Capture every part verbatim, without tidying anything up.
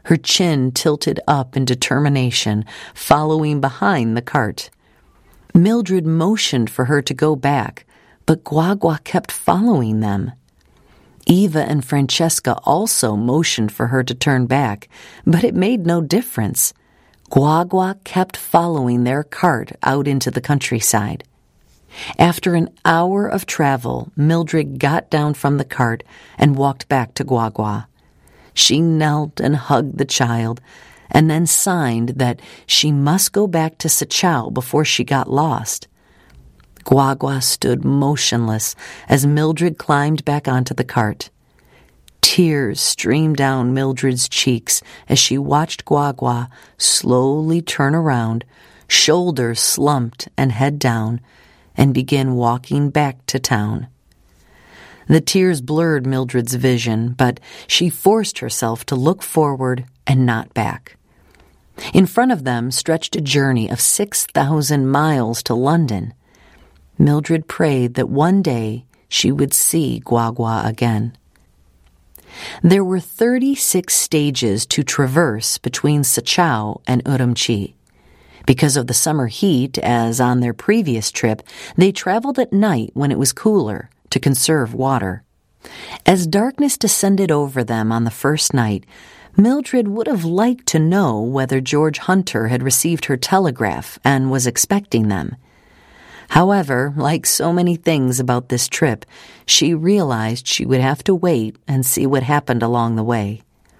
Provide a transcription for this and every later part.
her chin tilted up in determination, following behind the cart. Mildred motioned for her to go back, but Guagua kept following them. Eva and Francesca also motioned for her to turn back, but it made no difference. Guagua kept following their cart out into the countryside. After an hour of travel, Mildred got down from the cart and walked back to Guagua. She knelt and hugged the child, and then signed that she must go back to Sechao before she got lost. Guagua stood motionless as Mildred climbed back onto the cart. Tears streamed down Mildred's cheeks as she watched Guagua slowly turn around, shoulders slumped and head down, and begin walking back to town. The tears blurred Mildred's vision, but she forced herself to look forward and not back. In front of them stretched a journey of six thousand miles to London. Mildred prayed that one day she would see Guagua again. There were thirty-six stages to traverse between Sechao and Urumqi. Because of the summer heat, as on their previous trip, they traveled at night when it was cooler to conserve water. As darkness descended over them on the first night, Mildred would have liked to know whether George Hunter had received her telegraph and was expecting them. However, like so many things about this trip, she realized she would have to wait and see what happened along the way.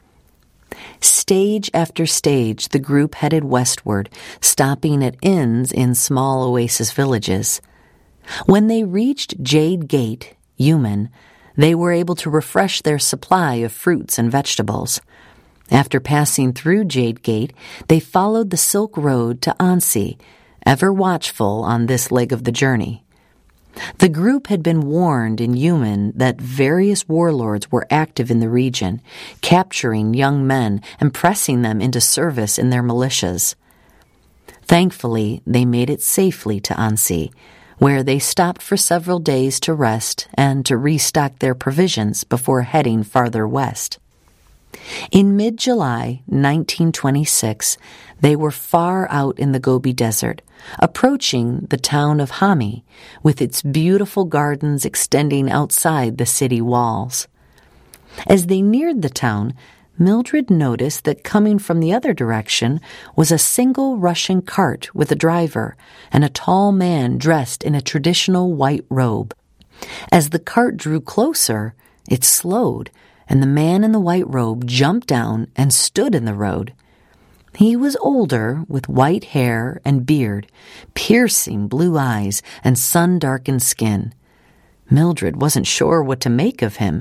Stage after stage, the group headed westward, stopping at inns in small oasis villages. When they reached Jade Gate, Yumen, they were able to refresh their supply of fruits and vegetables. After passing through Jade Gate, they followed the Silk Road to Ansi, ever watchful on this leg of the journey. The group had been warned in Yumen that various warlords were active in the region, capturing young men and pressing them into service in their militias. Thankfully, they made it safely to Ansi, where they stopped for several days to rest and to restock their provisions before heading farther west. In mid-July nineteen twenty-six, they were far out in the Gobi Desert, approaching the town of Hami, with its beautiful gardens extending outside the city walls. As they neared the town, Mildred noticed that coming from the other direction was a single Russian cart with a driver and a tall man dressed in a traditional white robe. As the cart drew closer, it slowed, and the man in the white robe jumped down and stood in the road. He was older, with white hair and beard, piercing blue eyes, and sun-darkened skin. Mildred wasn't sure what to make of him.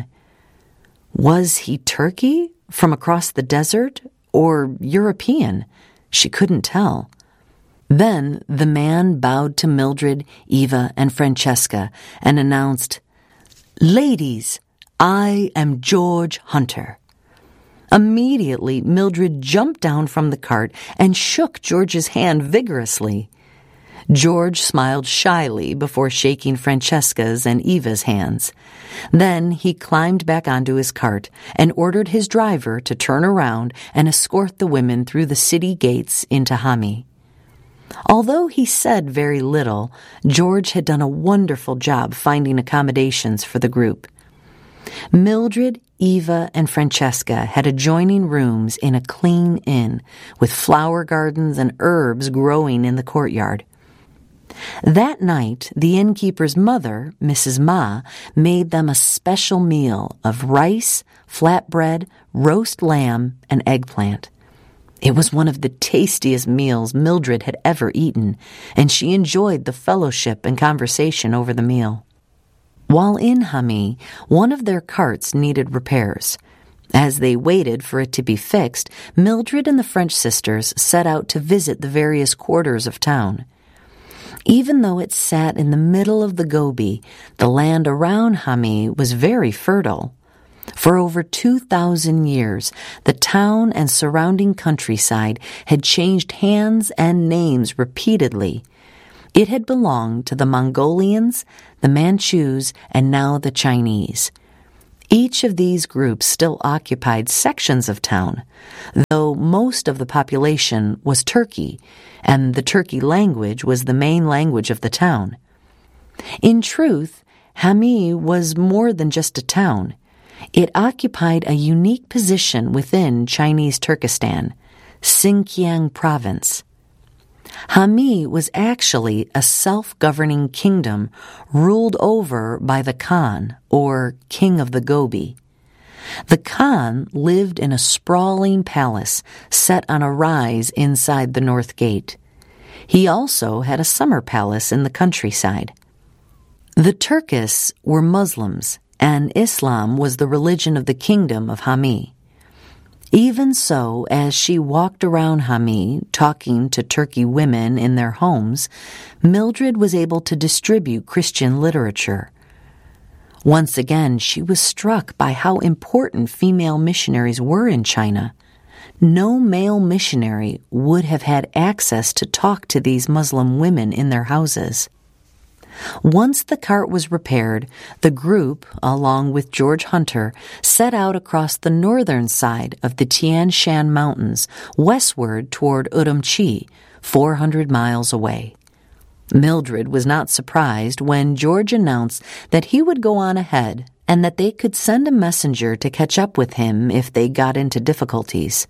Was he Turkey, from across the desert, or European? She couldn't tell. Then the man bowed to Mildred, Eva, and Francesca and announced, "Ladies, I am George Hunter." Immediately, Mildred jumped down from the cart and shook George's hand vigorously. George smiled shyly before shaking Francesca's and Eva's hands. Then he climbed back onto his cart and ordered his driver to turn around and escort the women through the city gates into Hami. Although he said very little, George had done a wonderful job finding accommodations for the group. Mildred, Eva, and Francesca had adjoining rooms in a clean inn, with flower gardens and herbs growing in the courtyard. That night, the innkeeper's mother, Missus Ma, made them a special meal of rice, flatbread, roast lamb, and eggplant. It was one of the tastiest meals Mildred had ever eaten, and she enjoyed the fellowship and conversation over the meal. While in Hami, one of their carts needed repairs. As they waited for it to be fixed, Mildred and the French sisters set out to visit the various quarters of town. Even though it sat in the middle of the Gobi, the land around Hami was very fertile. For over two thousand years, the town and surrounding countryside had changed hands and names repeatedly. It had belonged to the Mongolians, the Manchus, and now the Chinese. Each of these groups still occupied sections of town, though most of the population was Turki, and the Turki language was the main language of the town. In truth, Hami was more than just a town. It occupied a unique position within Chinese Turkestan, Xinjiang province. Hami was actually a self-governing kingdom ruled over by the Khan, or King of the Gobi. The Khan lived in a sprawling palace set on a rise inside the North Gate. He also had a summer palace in the countryside. The Turkists were Muslims, and Islam was the religion of the kingdom of Hami. Even so, as she walked around Hami, talking to Turki women in their homes, Mildred was able to distribute Christian literature. Once again, she was struck by how important female missionaries were in China. No male missionary would have had access to talk to these Muslim women in their houses. Once the cart was repaired, the group, along with George Hunter, set out across the northern side of the Tian Shan Mountains, westward toward Urumqi, four hundred miles away. Mildred was not surprised when George announced that he would go on ahead and that they could send a messenger to catch up with him if they got into difficulties.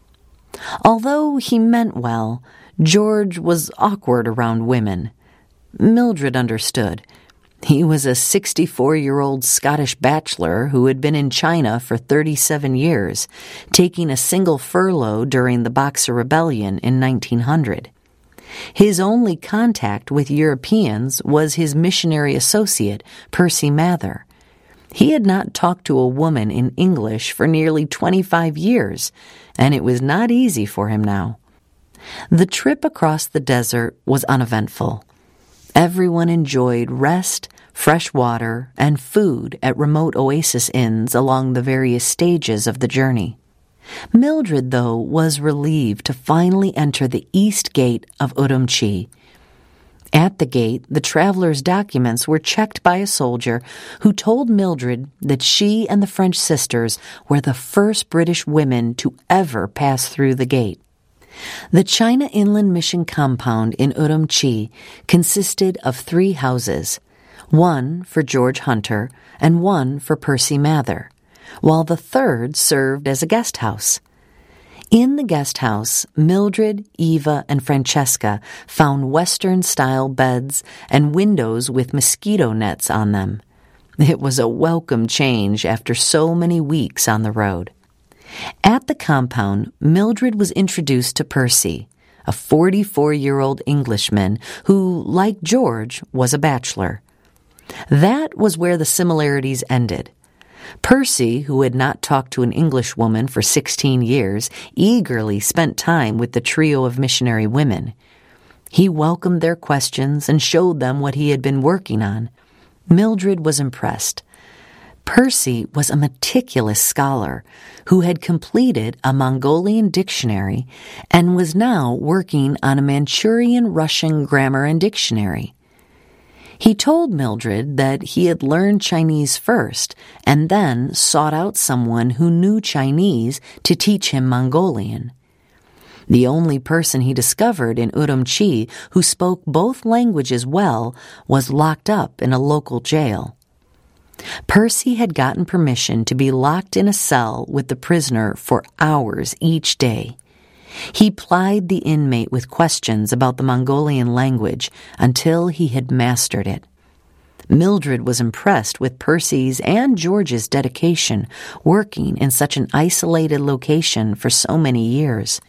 Although he meant well, George was awkward around women. Mildred understood. He was a sixty-four-year-old Scottish bachelor who had been in China for thirty-seven years, taking a single furlough during the Boxer Rebellion in nineteen hundred. His only contact with Europeans was his missionary associate, Percy Mather. He had not talked to a woman in English for nearly twenty-five years, and it was not easy for him now. The trip across the desert was uneventful. Everyone enjoyed rest, fresh water, and food at remote oasis inns along the various stages of the journey. Mildred, though, was relieved to finally enter the east gate of Urumqi. At the gate, the traveler's documents were checked by a soldier who told Mildred that she and the French sisters were the first British women to ever pass through the gate. The China Inland Mission compound in Urumqi consisted of three houses, one for George Hunter and one for Percy Mather, while the third served as a guest house. In the guest house, Mildred, Eva, and Francesca found Western-style beds and windows with mosquito nets on them. It was a welcome change after so many weeks on the road. At the compound, Mildred was introduced to Percy, a forty-four-year-old Englishman who, like George, was a bachelor. That was where the similarities ended. Percy, who had not talked to an Englishwoman for sixteen years, eagerly spent time with the trio of missionary women. He welcomed their questions and showed them what he had been working on. Mildred was impressed. Percy was a meticulous scholar who had completed a Mongolian dictionary and was now working on a Manchurian-Russian grammar and dictionary. He told Mildred that he had learned Chinese first and then sought out someone who knew Chinese to teach him Mongolian. The only person he discovered in Urumqi who spoke both languages well was locked up in a local jail. Percy had gotten permission to be locked in a cell with the prisoner for hours each day. He plied the inmate with questions about the Mongolian language until he had mastered it. Mildred was impressed with Percy's and George's dedication working in such an isolated location for so many years.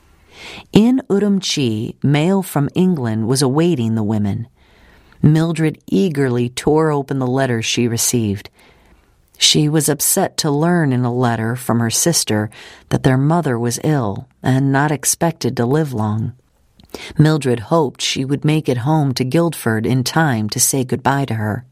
In Urumqi, mail from England was awaiting the women. Mildred eagerly tore open the letter she received. She was upset to learn in a letter from her sister that their mother was ill and not expected to live long. Mildred hoped she would make it home to Guildford in time to say goodbye to her.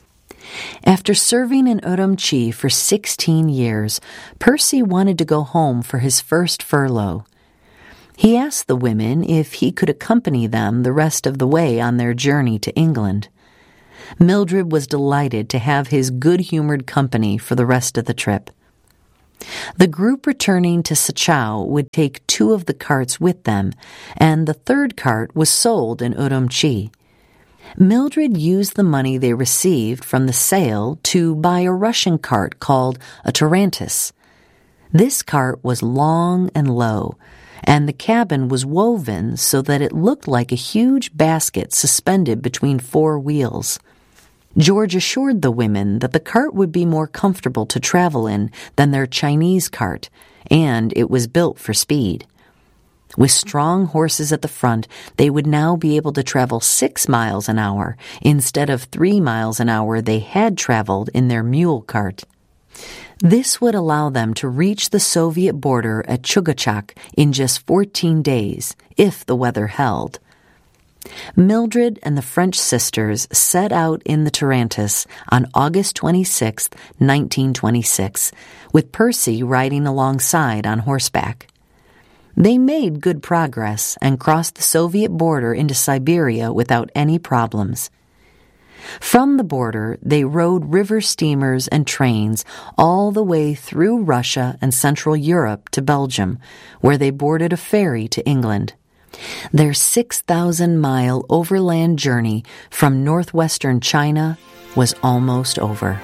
After serving in Urumqi for sixteen years, Percy wanted to go home for his first furlough. He asked the women if he could accompany them the rest of the way on their journey to England. Mildred was delighted to have his good-humored company for the rest of the trip. The group returning to Sachau would take two of the carts with them, and the third cart was sold in Urumqi. Mildred used the money they received from the sale to buy a Russian cart called a tarantus. This cart was long and low, and the cabin was woven so that it looked like a huge basket suspended between four wheels. George assured the women that the cart would be more comfortable to travel in than their Chinese cart, and it was built for speed. With strong horses at the front, they would now be able to travel six miles an hour instead of three miles an hour they had traveled in their mule cart. This would allow them to reach the Soviet border at Chugachak in just fourteen days, if the weather held. Mildred and the French sisters set out in the tarantus on August twenty-sixth, nineteen twenty-six, with Percy riding alongside on horseback. They made good progress and crossed the Soviet border into Siberia without any problems. From the border, they rode river steamers and trains all the way through Russia and Central Europe to Belgium, where they boarded a ferry to England. Their six thousand mile overland journey from northwestern China was almost over.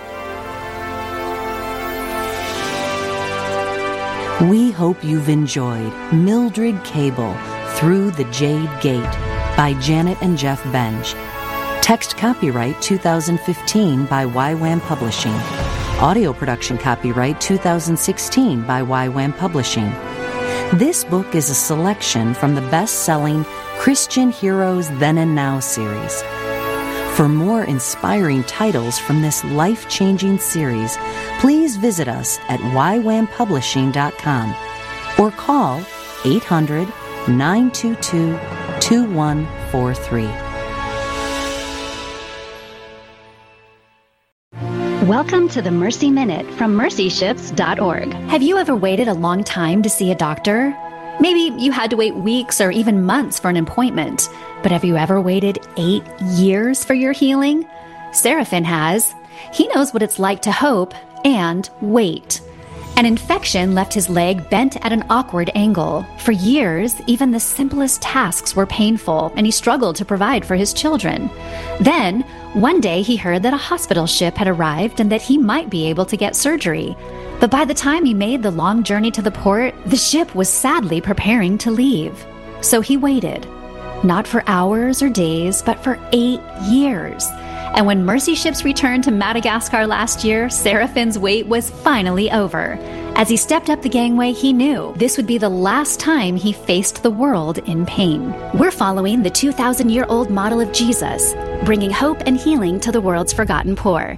We hope you've enjoyed Mildred Cable Through the Jade Gate by Janet and Jeff Benj. Text copyright two thousand fifteen by Y WAM Publishing. Audio production copyright two thousand sixteen by Y WAM Publishing. This book is a selection from the best-selling Christian Heroes Then and Now series. For more inspiring titles from this life-changing series, please visit us at y wam publishing dot com or call eight hundred, nine two two, two one four three. Welcome to the Mercy Minute from mercy ships dot org. Have you ever waited a long time to see a doctor? Maybe you had to wait weeks or even months for an appointment. But have you ever waited eight years for your healing? Seraphin has. He knows what it's like to hope and wait. An infection left his leg bent at an awkward angle. For years, even the simplest tasks were painful, and he struggled to provide for his children. Then, one day he heard that a hospital ship had arrived and that he might be able to get surgery. But by the time he made the long journey to the port, the ship was sadly preparing to leave. So he waited. Not for hours or days, but for eight years. And when Mercy ships returned to Madagascar last year, Seraphin's wait was finally over. As he stepped up the gangway, he knew this would be the last time he faced the world in pain. We're following the two thousand year old model of Jesus, bringing hope and healing to the world's forgotten poor.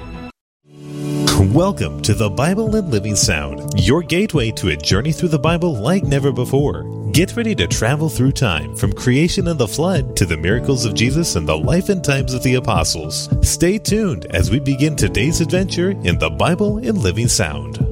Welcome to the Bible and Living Sound, your gateway to a journey through the Bible like never before. Get ready to travel through time, from creation and the flood to the miracles of Jesus and the life and times of the apostles. Stay tuned as we begin today's adventure in the Bible and Living Sound.